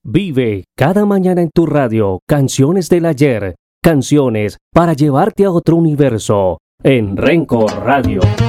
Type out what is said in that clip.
Vive cada mañana en tu radio canciones del ayer, canciones para llevarte a otro universo en Renco Radio.